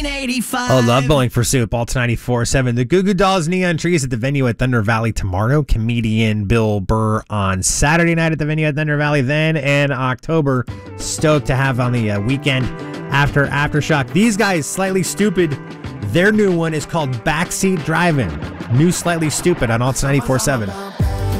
1985. Oh, love Bowling for Soup, Alt 94.7. The Goo Goo Dolls Neon Trees at the venue at Thunder Valley tomorrow. Comedian Bill Burr on Saturday night at the venue at Thunder Valley then. And October, stoked to have on the weekend after Aftershock. These guys, Slightly Stupid, their new one is called Backseat Driving. New Slightly Stupid on Alt 94.7.